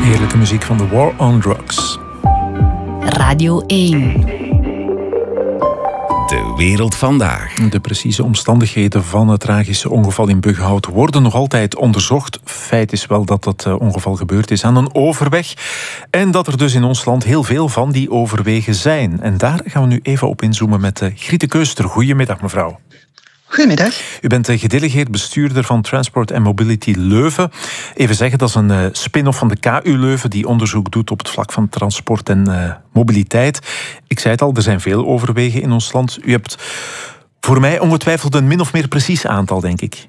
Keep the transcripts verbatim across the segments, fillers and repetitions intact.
Heerlijke muziek van The War on Drugs. Radio één. De wereld vandaag. De precieze omstandigheden van het tragische ongeval in Bughout worden nog altijd onderzocht. Feit is wel dat dat ongeval gebeurd is aan een overweg. En dat er dus in ons land heel veel van die overwegen zijn. En daar gaan we nu even op inzoomen met Griete Keuster. Goedemiddag, mevrouw. Goedemiddag. U bent gedelegeerd bestuurder van Transport and Mobility Leuven. Even zeggen, dat is een spin-off van de K U Leuven die onderzoek doet op het vlak van transport en uh, mobiliteit. Ik zei het al, er zijn veel overwegen in ons land. U hebt voor mij ongetwijfeld een min of meer precies aantal, denk ik.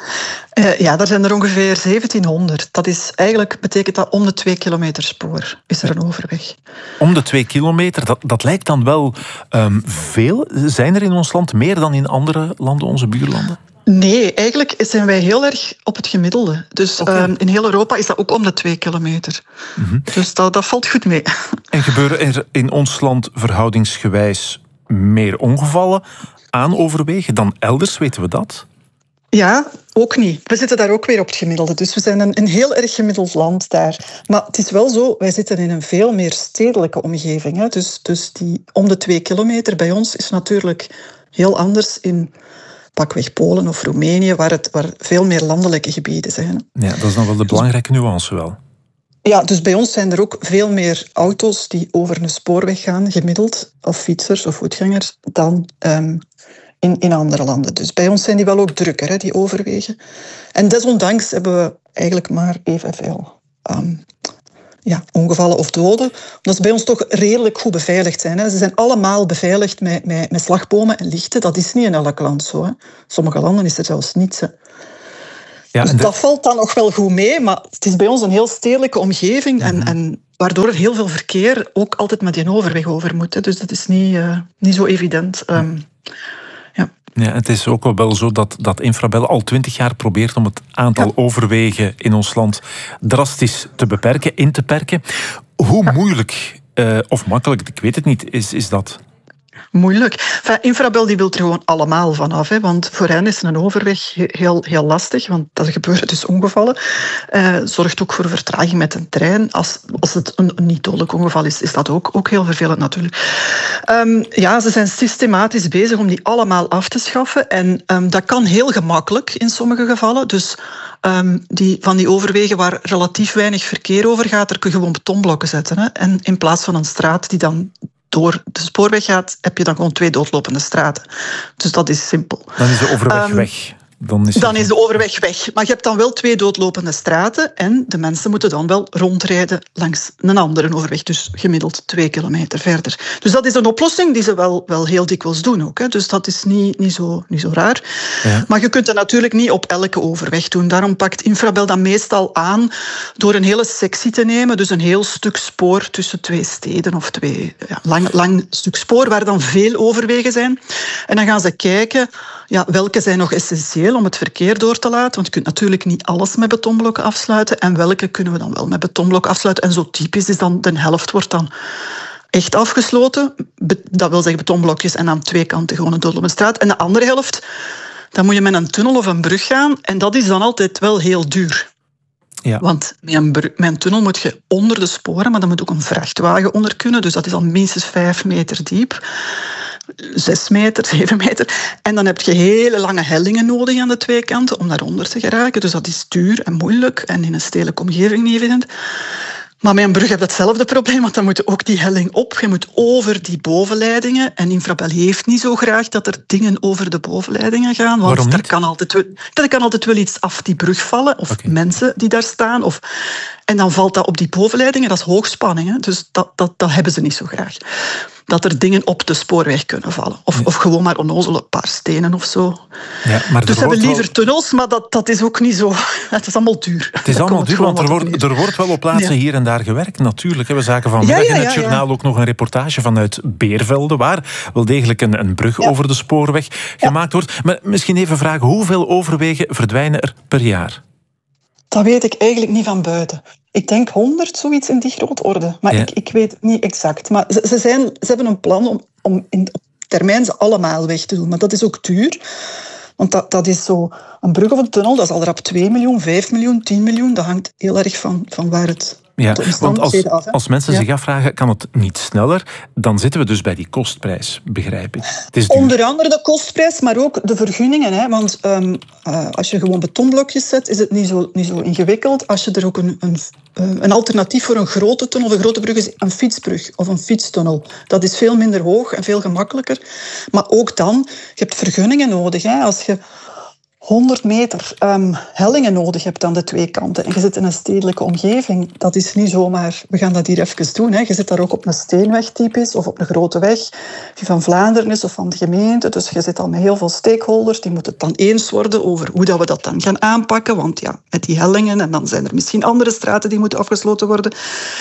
Uh, ja, er zijn er ongeveer zeventienhonderd. Dat is eigenlijk, betekent dat om de twee kilometer spoor is er een overweg. Om de twee kilometer, dat, dat lijkt dan wel um, veel. Zijn er in ons land meer dan in andere landen, onze buurlanden? Nee, eigenlijk zijn wij heel erg op het gemiddelde. Dus okay. uh, in heel Europa is dat ook om de twee kilometer. Mm-hmm. Dus dat, dat valt goed mee. En gebeuren er in ons land verhoudingsgewijs meer ongevallen aan overwegen dan elders, weten we dat? Ja, ook niet. We zitten daar ook weer op het gemiddelde. Dus we zijn een, een heel erg gemiddeld land daar. Maar het is wel zo, wij zitten in een veel meer stedelijke omgeving. Hè. Dus, dus die om de twee kilometer bij ons is natuurlijk heel anders in pakweg Polen of Roemenië, waar, het, waar veel meer landelijke gebieden zijn. Ja, dat is dan wel de belangrijke nuance wel. Ja, dus bij ons zijn er ook veel meer auto's die over een spoorweg gaan, gemiddeld, of fietsers of voetgangers, dan Um, In, in andere landen. Dus bij ons zijn die wel ook drukker, hè, die overwegen. En desondanks hebben we eigenlijk maar evenveel um, ja, ongevallen of doden. Omdat ze bij ons toch redelijk goed beveiligd zijn. Hè. Ze zijn allemaal beveiligd met, met, met slagbomen en lichten. Dat is niet in elk land zo. Hè. Sommige landen is er zelfs niets. Hè. Ja, dus de... dat valt dan nog wel goed mee, maar het is bij ons een heel stedelijke omgeving. Mm-hmm. en, en waardoor er heel veel verkeer ook altijd met die overweg over moet. Hè. Dus dat is niet, uh, niet zo evident. Um, ja. Ja, het is ook wel zo dat, dat Infrabel al twintig jaar probeert om het aantal ja. overwegen in ons land drastisch te beperken, in te perken. Hoe ja. moeilijk uh, of makkelijk, ik weet het niet, is, is dat? Moeilijk. Enfin, Infrabel die wil er gewoon allemaal vanaf. Hè, want voor hen is een overweg heel, heel lastig. Want dat gebeuren dus ongevallen. Uh, zorgt ook voor vertraging met een trein. Als, als het een, een niet-dodelijk ongeval is, is dat ook, ook heel vervelend natuurlijk. Um, ja, ze zijn systematisch bezig om die allemaal af te schaffen. En um, dat kan heel gemakkelijk in sommige gevallen. Dus um, die, van die overwegen waar relatief weinig verkeer over gaat, er kun je gewoon betonblokken zetten. Hè, en in plaats van een straat die dan door de spoorweg gaat, heb je dan gewoon twee doodlopende straten. Dus dat is simpel. Dan is de overweg um, weg. Dan, is, dan is de overweg weg. Maar je hebt dan wel twee doodlopende straten en de mensen moeten dan wel rondrijden langs een andere overweg. Dus gemiddeld twee kilometer verder. Dus dat is een oplossing die ze wel, wel heel dikwijls doen ook. Hè. Dus dat is niet, niet, zo, niet zo raar. Ja. Maar je kunt het natuurlijk niet op elke overweg doen. Daarom pakt Infrabel dat meestal aan door een hele sectie te nemen. Dus een heel stuk spoor tussen twee steden of twee ja, lang, lang stuk spoor waar dan veel overwegen zijn. En dan gaan ze kijken ja, welke zijn nog essentieel om het verkeer door te laten. Want je kunt natuurlijk niet alles met betonblokken afsluiten. En welke kunnen we dan wel met betonblokken afsluiten? En zo typisch is dan de helft wordt dan echt afgesloten. Dat wil zeggen betonblokjes en aan twee kanten gewoon een doodlopende straat. En de andere helft, dan moet je met een tunnel of een brug gaan. En dat is dan altijd wel heel duur. Ja. Want met een, brug, met een tunnel moet je onder de sporen, maar dan moet ook een vrachtwagen onder kunnen. Dus dat is al minstens vijf meter diep. Zes meter, zeven meter. En dan heb je hele lange hellingen nodig aan de twee kanten om daaronder te geraken. Dus dat is duur en moeilijk en in een stedelijke omgeving niet evident. Maar met een brug heb je hetzelfde probleem, want dan moet je ook die helling op. Je moet over die bovenleidingen. En Infrabel heeft niet zo graag dat er dingen over de bovenleidingen gaan. Want Waarom niet? Er kan altijd, er kan altijd wel iets af die brug vallen. Of okay. mensen die daar staan. Of, en dan valt dat op die bovenleidingen. Dat is hoogspanning. Hè? Dus dat, dat, dat hebben ze niet zo graag. Dat er dingen op de spoorweg kunnen vallen. Of, ja. of gewoon maar onnozel een paar stenen of zo. Ja, maar dus ze hebben liever wel... tunnels, maar dat, dat is ook niet zo. Het is allemaal duur. Het is allemaal duur, want er wordt, er wordt wel op plaatsen ja. hier en daar gewerkt natuurlijk. We zagen vanmiddag ja, ja, ja, in het journaal ja. ook nog een reportage vanuit Beervelde, waar wel degelijk een, een brug ja. over de spoorweg ja. gemaakt wordt. Maar misschien even vragen, hoeveel overwegen verdwijnen er per jaar? Dat weet ik eigenlijk niet van buiten. Ik denk honderd, zoiets in die grootorde. Maar ja. ik, ik weet het niet exact. Maar ze, ze, zijn, ze hebben een plan om, om in, op termijn ze allemaal weg te doen. Maar dat is ook duur. Want dat, dat is zo een brug of een tunnel, dat is al rap twee miljoen, vijf miljoen, tien miljoen. Dat hangt heel erg van, van waar het Ja, de want als, af, als mensen ja. zich afvragen, kan het niet sneller? Dan zitten we dus bij die kostprijs, begrijp ik. Het is duur. Onder andere de kostprijs, maar ook de vergunningen. Hè? Want um, uh, als je gewoon betonblokjes zet, is het niet zo, niet zo ingewikkeld. Als je er ook een, een, een alternatief voor een grote tunnel of een grote brug is, een fietsbrug of een fietstunnel. Dat is veel minder hoog en veel gemakkelijker. Maar ook dan, je hebt vergunningen nodig. Hè? Als je honderd meter um, hellingen nodig hebt aan de twee kanten en je zit in een stedelijke omgeving, dat is niet zomaar, we gaan dat hier even doen. Hè. Je zit daar ook op een steenweg typisch of op een grote weg die van Vlaanderen is of van de gemeente. Dus je zit al met heel veel stakeholders, die moeten het dan eens worden over hoe dat we dat dan gaan aanpakken. Want ja, met die hellingen en dan zijn er misschien andere straten die moeten afgesloten worden.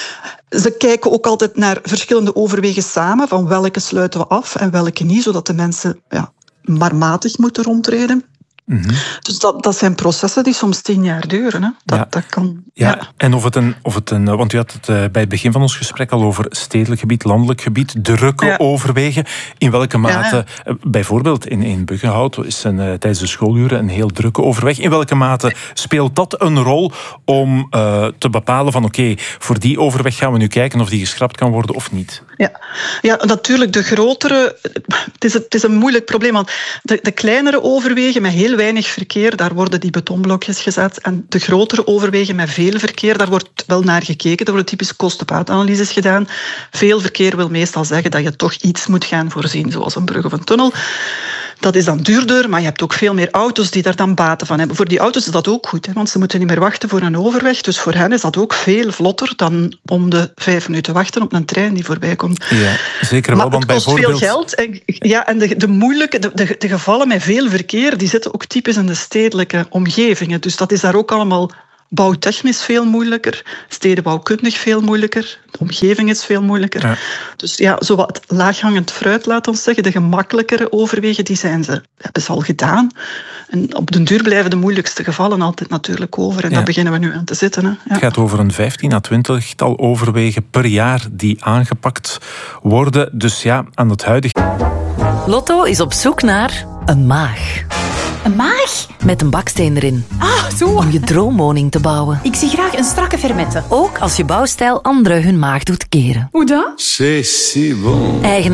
Ze kijken ook altijd naar verschillende overwegen samen, van welke sluiten we af en welke niet, zodat de mensen ja, maar matig moeten rondrijden. Mm-hmm. Dus dat, dat zijn processen die soms tien jaar duren. Hè. Dat, ja. dat kan, ja. ja. En of het een, of het een, want u had het bij het begin van ons gesprek al over stedelijk gebied, landelijk gebied, drukke ja. overwegen. In welke mate, ja. bijvoorbeeld in, in Buggenhout is een, tijdens de schooluren een heel drukke overweg. In welke mate speelt dat een rol om uh, te bepalen van oké, okay, voor die overweg gaan we nu kijken of die geschrapt kan worden of niet? Ja, ja natuurlijk de grotere, het is, het is een moeilijk probleem, want de, de kleinere overwegen met heel weinig verkeer, daar worden die betonblokjes gezet. En de grotere overwegen met veel verkeer, daar wordt wel naar gekeken. Er worden typische kosten-baatanalyses gedaan. Veel verkeer wil meestal zeggen dat je toch iets moet gaan voorzien, zoals een brug of een tunnel. Dat is dan duurder, maar je hebt ook veel meer auto's die daar dan baten van hebben. Voor die auto's is dat ook goed, hè, want ze moeten niet meer wachten voor een overweg. Dus voor hen is dat ook veel vlotter dan om de vijf minuten wachten op een trein die voorbij komt. Ja, zeker wel, maar want het kost bijvoorbeeld... veel geld. En, ja, en de, de moeilijke, de, de, de gevallen met veel verkeer, die zitten ook typisch in de stedelijke omgevingen. Dus dat is daar ook allemaal bouwtechnisch veel moeilijker, stedenbouwkundig veel moeilijker, de omgeving is veel moeilijker. Ja. Dus ja, zo wat laaghangend fruit, laat ons zeggen, de gemakkelijkere overwegen, die zijn ze, hebben ze al gedaan. En op den duur blijven de moeilijkste gevallen altijd natuurlijk over. En ja. daar beginnen we nu aan te zitten. Hè. Ja. Het gaat over een vijftien à twintigtal overwegen per jaar die aangepakt worden. Dus ja, aan het huidige... Lotto is op zoek naar een maag. Een maag? Met een baksteen erin. Ah, zo. Om je droomwoning te bouwen. Ik zie graag een strakke fermette. Ook als je bouwstijl anderen hun maag doet keren. Hoe dan? C'est si bon. Eigen